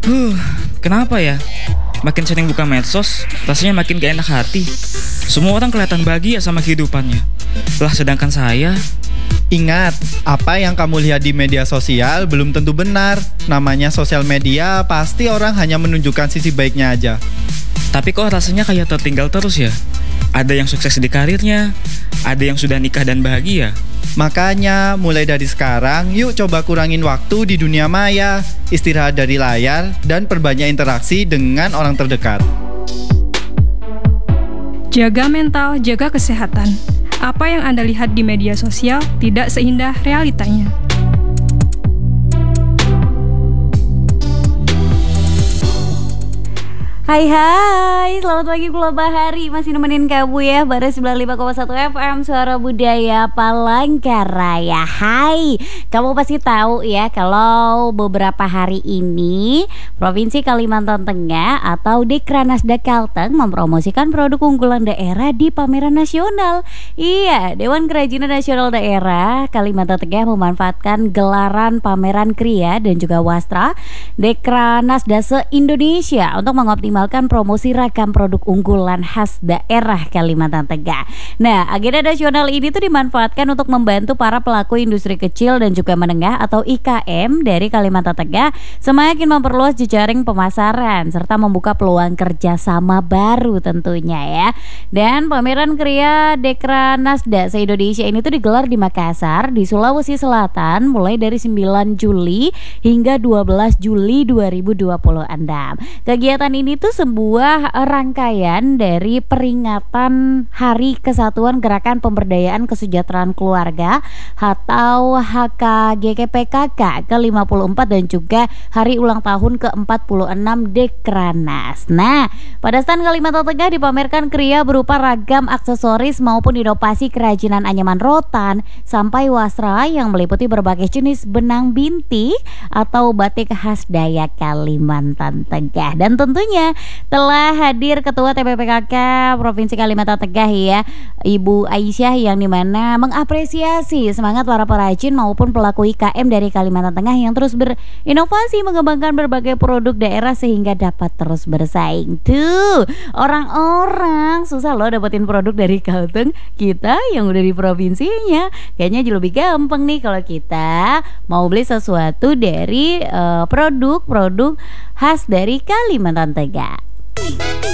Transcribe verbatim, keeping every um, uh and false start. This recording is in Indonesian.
Huh, kenapa ya? Makin sering buka medsos, rasanya makin gak enak hati. Semua orang kelihatan bahagia sama kehidupannya. Lah sedangkan saya... Ingat, apa yang kamu lihat di media sosial belum tentu benar. Namanya sosial media, pasti orang hanya menunjukkan sisi baiknya aja. Tapi kok rasanya kayak tertinggal terus ya? Ada yang sukses di karirnya, ada yang sudah nikah dan bahagia. Makanya, mulai dari sekarang, yuk coba kurangin waktu di dunia maya, istirahat dari layar, dan perbanyak interaksi dengan orang terdekat. Jaga mental, jaga kesehatan. Apa yang Anda lihat di media sosial tidak seindah realitanya. Hai hai, selamat pagi Pulau Bahari. Masih nemenin kamu ya, bareng sembilan puluh lima koma satu F M Suara Budaya Palangkaraya. Hai, kamu pasti tahu ya kalau beberapa hari ini Provinsi Kalimantan Tengah atau Dekranasda Kalteng mempromosikan produk unggulan daerah di pameran nasional. Iya, Dewan Kerajinan Nasional Daerah Kalimantan Tengah memanfaatkan gelaran pameran Kria dan juga Wastra Dekranasda se-Indonesia untuk mengoptimalkan mengoptimalkan promosi ragam produk unggulan khas daerah Kalimantan Tengah. Nah, agenda nasional ini tuh dimanfaatkan untuk membantu para pelaku industri kecil dan juga menengah atau I K M dari Kalimantan Tengah semakin memperluas jejaring pemasaran serta membuka peluang kerjasama baru tentunya ya. Dan pameran Kria Dekranasda se-Indonesia ini tuh digelar di Makassar, di Sulawesi Selatan mulai dari sembilan Juli hingga dua belas Juli dua ribu dua puluh enam. Kegiatan ini tuh sebuah rangkaian dari peringatan Hari Kesatuan Gerakan Pemberdayaan Kesejahteraan Keluarga atau H K G K P K K ke lima puluh empat dan juga hari ulang tahun ke empat puluh enam Dekranas. Nah, pada stand Kalimantan Tengah dipamerkan Kria berupa ragam aksesoris maupun inovasi kerajinan anyaman rotan sampai wasra yang meliputi berbagai jenis benang bintik atau batik khas Dayak Kalimantan Tengah. Dan tentunya telah hadir Ketua T P P K K Provinsi Kalimantan Tengah ya, Ibu Aisyah, yang dimana mengapresiasi semangat para perajin maupun pelaku I K M dari Kalimantan Tengah yang terus berinovasi mengembangkan berbagai produk daerah sehingga dapat terus bersaing. Tuh, orang-orang susah loh dapetin produk dari Kalteng, kita yang udah di provinsinya kayaknya jadi lebih gampang nih kalau kita mau beli sesuatu dari uh, produk-produk khas dari Kalimantan Tengah.